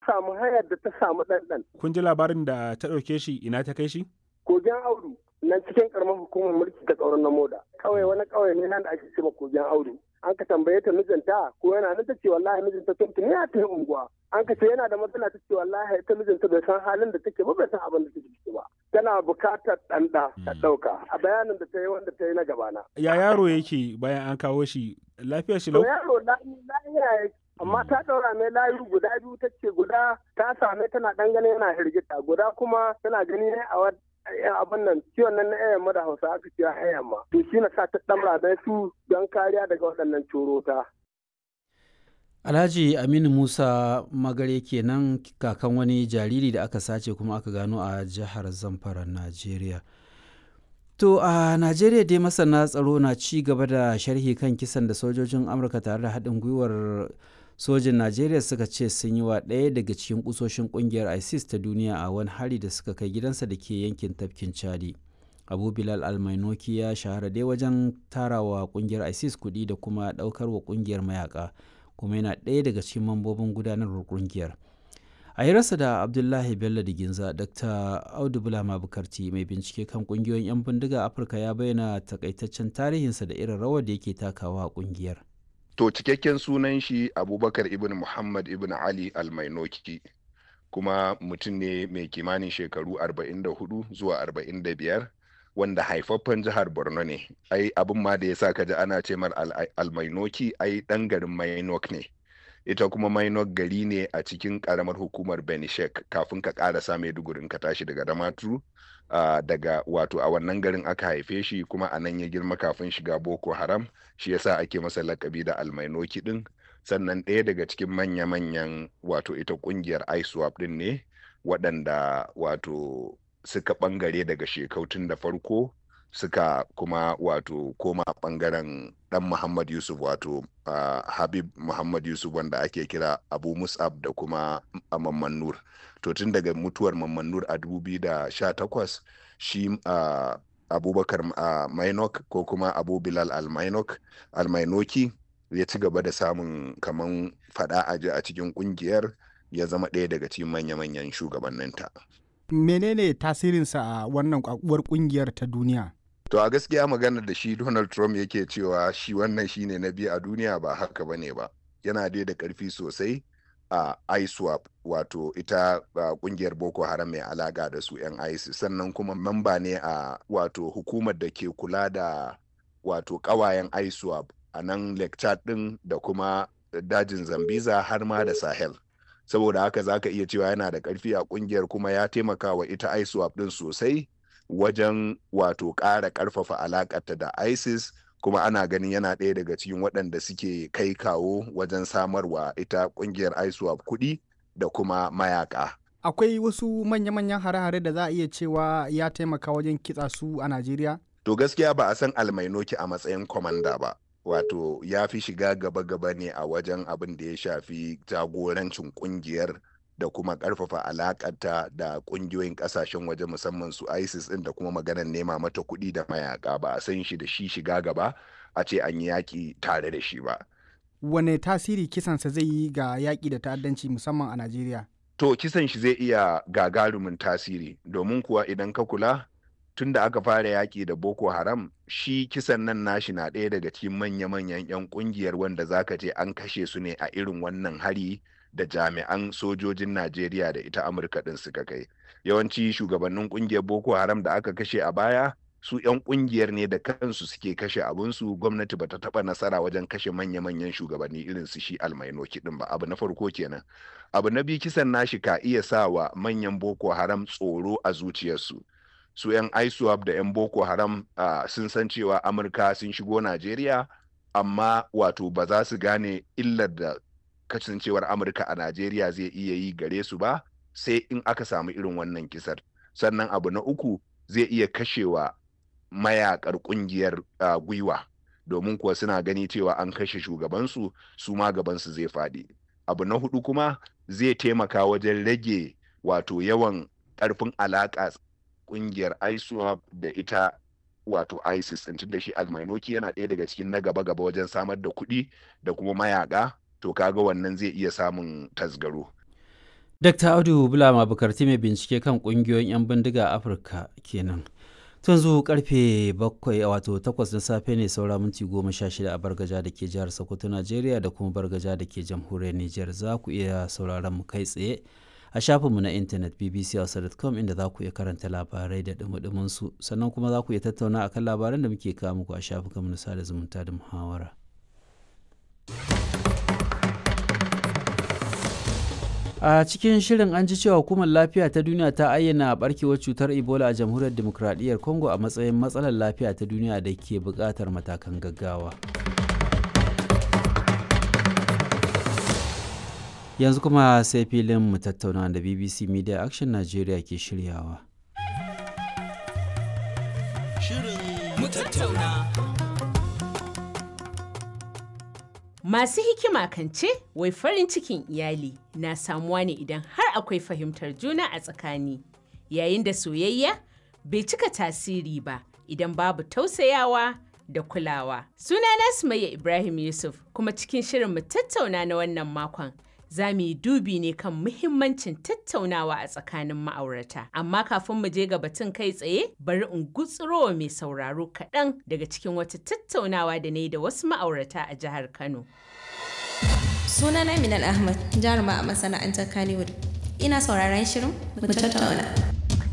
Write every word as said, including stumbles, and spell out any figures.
samu hanyar da ta samu ɗanɗan. Kun ji labarin da ta ɗauke shi ina ta kai shi? Kogin Audu nan cikin karamar hukumar mulki ta tsaron na Moda. Kawai wani kawai ne nan da ake cewa Kogin Audu. An ka tambaye ta mijinta ko yana nan ta ce wallahi mijinta tun tuni ya tafi unguwa. An ka ce yana da matsala ta ce wallahi ita mijinta bai san halin da take ba bai san abin da take ciki ba. Tana bukatar ɗanɗa ta ɗauka a bayanin da ta yi wanda ta yi na gabana. Ya yaro yake bayan an kawo shi lafiyar shi lau? To yaro lafiya yake. Amma ta ɗaura mai layu guda biyu ta ce guda ta same tana ɗan gani yana hirgita guda kuma tana gani ne a abin nan ciwon nan na yamma da hausa aka ce a yamma to shi na sa ta ɗamra da su don kariya daga waɗannan corota. Alhaji Aminu Musa Magare kenan kakan wani jariri da aka sace kuma aka gano a jihar Zamfara, Najeriya. To a Najeriya dai masana tsaro na ci gaba da sharhi kan kisan da sojojin Amurka tare da haɗin gwiwar sojin Najeriya suka ce sun yi wa ɗaya daga cikin kusoshin ƙungiyar ISIS ta duniya a wani hari da suka kai gidansa da ke yankin tafkin Chadi. Abu Bilal Almainoki ya shahara dai wajen tarawa ƙungiyar ISIS kuɗi da kuma ɗaukar wa ƙungiyar mayaka, kuma yana ɗaya daga cikin mambobin gudanarwar ƙungiyar. A hirarsa da Abdullahi Bello Diginza, Dr. Audu Bulama Bukarti mai bincike kan ƙungiyoyin 'yan bindiga Afirka ya bayyana takaitaccen tarihinsa da irin rawar da yake takawa a ƙungiyar. To cikakken sunan shi Abubakar ibn Muhammad ibn Ali Almainoki, kuma mutum ne mai kimanin shekaru arba'in da hudu zuwa arba'in da biyar wanda haifaffen jihar Borno ne. Ai abin ma da ya sa ka ji ana ce mar Almainoki ai ɗan garin Mainok ne. Ita kuma Mainok gari ne a cikin ƙaramar hukumar Benishek kafin ka ƙarasa Maiduguri ka tashi daga Damaturu. Uh, daga wato a wannan garin aka haife shi kuma a nan ya girma kafin shiga Boko Haram, shi yasa ake masa lakabi da Almainoki din. Sannan ɗaya daga cikin manya-manyan wato ita kungiyar ISWAP din ne waɗanda wato suka ɓangare daga shekau tun da farko suka kuma wato koma ɓangaren ɗan Muhammad Yusuf wato uh, Habib Muhammad Yusuf wanda ake kira Abu Mus'ab da kuma Mamman Nur. To tun daga mutuwar Mamman Nur a dubu biyu da sha takwas shi uh, Abubakar uh, Mainok ko kuma Abu Bilal Al-Mainok Al-Mainoki ya ci gaba da samun kaman fada aji a cikin kungiyar, ya zama ɗaya daga cikin manya-manyan shugabanninta. Menene tasirinsa a wannan kwakuwar kungiyar ta duniya? To a gaskiya maganar da shi Donald Trump yake cewa shi wannan shine na biyu a duniya ba haka bane ba. Yana dai da ƙarfi sosai a uh, ISWAP wato ita uh, kungiyar Boko Haram mai alaka da su 'yan ISIS, sannan kuma mamba ne a uh, wato hukumar da ke kula da wato ƙawayen ISWAP a nan Lake Chad din da kuma dajin Zambiza har ma da Sahel. Saboda haka zaka iya cewa yana da ƙarfi a kungiyar kuma ya taimaka wa ita ISWAP din sosai wajen wato ƙara ƙarfafa alaƙarta da ISIS, kuma ana ganin yana ɗaya daga cikin waɗanda suke kai kawo wajen samarwa ita ƙungiyar ISWAP kuɗi da kuma mayaka. Akwai wasu manya-manyan hare-hare da za a iya cewa ya taimaka wajen kitsa su a Najeriya? To gaskiya ba a san Almainoki a matsayin kwamanda ba. Wato ya fi shiga gaba-gaba ne a wajen abin da ya shafi jagorancin ƙungiyar da kuma ƙarfafa alaƙarta da ƙungiyoyin ƙasashen waje musamman su ISIS ɗin da kuma maganar nema mata kuɗi da mayaka. Ba a san shi da shi shiga gaba a ce an yi yaƙi tare da shi ba. Wane tasiri kisansa zai yi ga yaƙi da ta'addanci musamman a Najeriya? To kisan shi zai iya gagarumin tasiri, domin kuwa idan ka kula tun da aka fara yaƙi da Boko Haram, shi kisan nan nashi na ɗaya daga cikin manya-manyan 'yan ƙungiyar wanda zaka ce an kashe su ne a irin wannan hari da jami'an sojojin Najeriya da ita Amurka ɗin suka kai. Yawanci shugabannin ƙungiyar Boko Haram da aka kashe a baya su 'yan ƙungiyar ne da kansu suke kashe abinsu, gwamnati bata taɓa nasara wajen kashe manya-manyan shugabanni irin su shi Almainoki ɗin ba. Abu na farko kenan. Abu na biyu, kisan nashi ka iya sa wa manyan Boko Haram tsoro a zuciyarsu. Su 'yan ISWAP da 'yan Boko Haram uh, sun san cewa Amurka sun shigo Najeriya, amma wato ba za su gane illar da kasancewar Amurka a Najeriya zai iya yi gare su ba sai in aka samu irin wannan kisar. Sannan abu na uku, zai iya kashewa mayakar kungiyar uh, gwiwa, domin kuwa suna gani cewa an kashe shugabansu, su ma gabansu zai faɗi. Abu na hudu kuma, zai taimaka wajen rage wato yawan ƙarfin alaƙa kungiyar ISWAP da ita wato ISIS ɗin, tunda shi Almainoki yana ɗaya daga cikin na gaba-gaba wajen samar da kuɗi da kuma mayaka, to kaga wannan zai iya samun tasgaro. Dakta Audu Bulama Bukarti mai bincike kan kungiyoyin 'yan bindiga a Afirka kenan. Tun zu karfe bakwai wato takwas na safe ne saura minti goma sha shida a Bargaja da ke jihar Sokoto Najeriya da kuma Bargaja da ke jamhuriyar Nijar. Za ku iya sauraron mu kai tsaye a shafinmu na intanet b b c hausa dot com inda za ku iya karanta labarai da dumudumin su, sannan kuma za ku iya tattauna akan labaran da muke kawo muku a shafukanmu na sada zumunta da muhawara. A cikin shirin an ji cewa hukumar lafiya ta duniya ta ayyana barkewar cutar Ebola a jamhuriyar demokradiyyar Congo a matsayin matsalar lafiya ta duniya da ke buƙatar matakan gaggawa. Yanzu kuma sai filin mu tattauna da B B C Media Action Nigeria ke shiryawa. Shirin mu tattauna. Masu hikima kan ce, wai farin cikin iyali na samuwa ne idan har akwai fahimtar juna a tsakani, yayin da soyayya bai cika tasiri ba idan babu tausayawa da kulawa. Sunana Sumayya Ibrahim Yusuf, kuma cikin shirin mu tattauna na wannan makon za mu yi dubi ne kan muhimmancin tattaunawa a tsakanin ma'aurata. Amma kafin mu je ga batun kai tsaye, bari in gutsuro mai sauraro kaɗan daga cikin wata tattaunawa da na yi da wasu ma'aurata a jihar Kano. Sunana Minal Ahmad, jaruma a masana'antar Kannywood. Ina sauraron shirin mu tattauna.